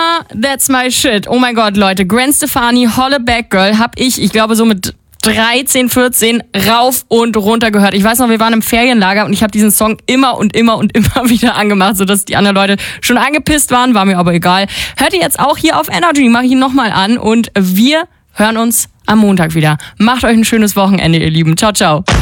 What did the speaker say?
Mama, That's My Shit. Oh mein Gott, Leute. Gwen Stefani, Holle Back Girl, hab ich glaube so mit 13, 14 rauf und runter gehört. Ich weiß noch, wir waren im Ferienlager und ich habe diesen Song immer und immer und immer wieder angemacht, sodass die anderen Leute schon angepisst waren, war mir aber egal. Hört ihr jetzt auch hier auf Energy, mache ich ihn nochmal an und wir hören uns am Montag wieder. Macht euch ein schönes Wochenende, ihr Lieben. Ciao, ciao.